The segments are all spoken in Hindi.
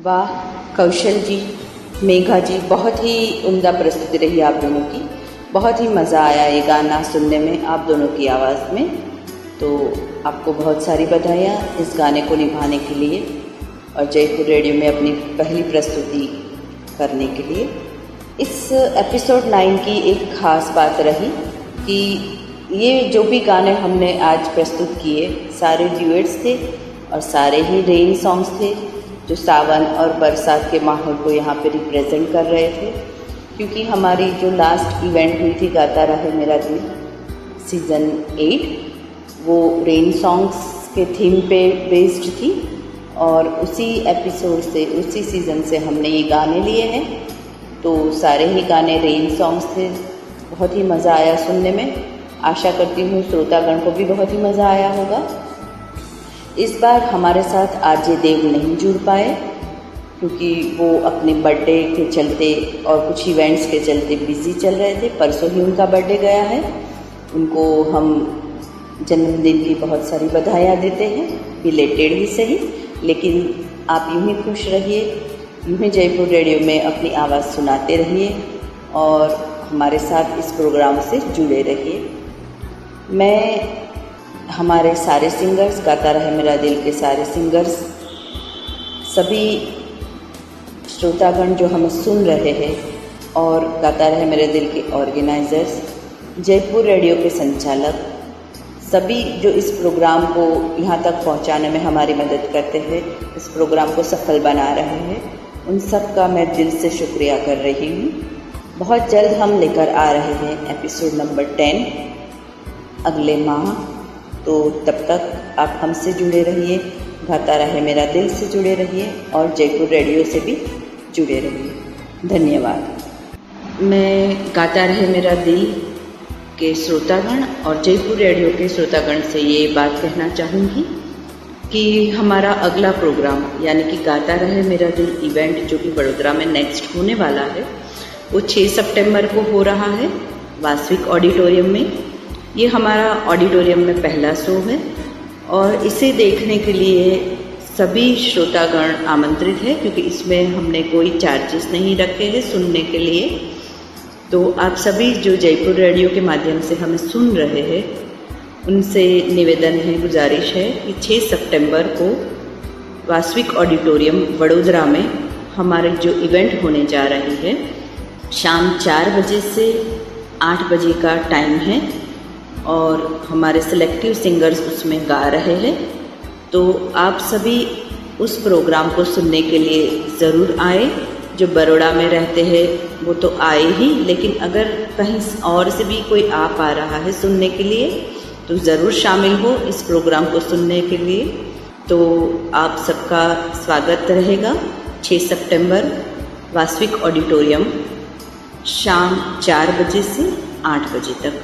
वाह कौशल जी, मेघा जी, बहुत ही उम्दा प्रस्तुति रही आप दोनों की। बहुत ही मज़ा आया ये गाना सुनने में आप दोनों की आवाज़ में। तो आपको बहुत सारी बधाइयाँ इस गाने को निभाने के लिए और जयपुर रेडियो में अपनी पहली प्रस्तुति करने के लिए। इस एपिसोड 9 की एक ख़ास बात रही कि ये जो भी गाने हमने आज प्रस्तुत किए सारे ड्यूएट्स थे और सारे ही रेन सॉन्ग्स थे जो सावन और बरसात के माहौल को यहाँ पे रिप्रेजेंट कर रहे थे। क्योंकि हमारी जो लास्ट इवेंट हुई थी गाता रहे मेरा दिल सीज़न 8, वो रेन सॉन्ग्स के थीम पे बेस्ड थी और उसी एपिसोड से उसी सीज़न से हमने ये गाने लिए हैं। तो सारे ही गाने रेन सॉन्ग्स थे। बहुत ही मज़ा आया सुनने में। आशा करती हूँ श्रोतागण को भी बहुत ही मज़ा आया होगा। इस बार हमारे साथ आरजे देव नहीं जुड़ पाए क्योंकि वो अपने बर्थडे के चलते और कुछ इवेंट्स के चलते बिज़ी चल रहे थे। परसों ही उनका बर्थडे गया है। उनको हम जन्मदिन की बहुत सारी बधाइयाँ देते हैं, बिलेटेड ही सही, लेकिन आप यूँ ही खुश रहिए, यूँ ही जयपुर रेडियो में अपनी आवाज़ सुनाते रहिए और हमारे साथ इस प्रोग्राम से जुड़े रहिए। मैं हमारे सारे सिंगर्स, गाता रहे मेरा दिल के सारे सिंगर्स, सभी श्रोतागण जो हमें सुन रहे हैं और गाता रहे मेरे दिल के ऑर्गेनाइजर्स, जयपुर रेडियो के संचालक, सभी जो इस प्रोग्राम को यहाँ तक पहुँचाने में हमारी मदद करते हैं, इस प्रोग्राम को सफल बना रहे हैं, उन सब का मैं दिल से शुक्रिया कर रही हूँ। बहुत जल्द हम लेकर आ रहे हैं एपिसोड नंबर 10 अगले माह। तो तब तक आप हमसे जुड़े रहिए, गाता रहे मेरा दिल से जुड़े रहिए और जयपुर रेडियो से भी जुड़े रहिए। धन्यवाद। मैं गाता रहे मेरा दिल के श्रोतागण और जयपुर रेडियो के श्रोतागण से ये बात कहना चाहूँगी कि हमारा अगला प्रोग्राम यानी कि गाता रहे मेरा दिल इवेंट जो कि वडोदरा में नेक्स्ट होने वाला है, वो 6 सितंबर को हो रहा है वासविक ऑडिटोरियम में। ये हमारा ऑडिटोरियम में पहला शो है और इसे देखने के लिए सभी श्रोतागण आमंत्रित है क्योंकि इसमें हमने कोई चार्जेस नहीं रखे हैं सुनने के लिए। तो आप सभी जो जयपुर रेडियो के माध्यम से हमें सुन रहे हैं उनसे निवेदन है, गुजारिश है कि 6 सितंबर को वासविक ऑडिटोरियम वडोदरा में हमारे जो इवेंट होने जा रही है, शाम 4 बजे से 8 बजे का टाइम है और हमारे सिलेक्टिव सिंगर्स उसमें गा रहे हैं। तो आप सभी उस प्रोग्राम को सुनने के लिए ज़रूर आए। जो बड़ौदा में रहते हैं वो तो आए ही, लेकिन अगर कहीं और से भी कोई आ पा रहा है सुनने के लिए तो ज़रूर शामिल हो इस प्रोग्राम को सुनने के लिए। तो आप सबका स्वागत रहेगा 6 सितंबर वासविक ऑडिटोरियम शाम 4 बजे से 8 बजे तक।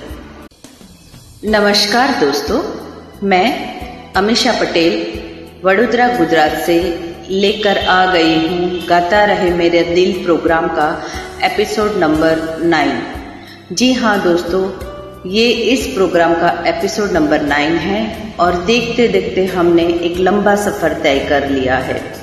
नमस्कार दोस्तों, मैं अमीषा पटेल वडोदरा गुजरात से लेकर आ गई हूँ गाता रहे मेरे दिल प्रोग्राम का एपिसोड नंबर 9। जी हाँ दोस्तों, ये इस प्रोग्राम का एपिसोड नंबर 9 है और देखते देखते हमने एक लंबा सफ़र तय कर लिया है।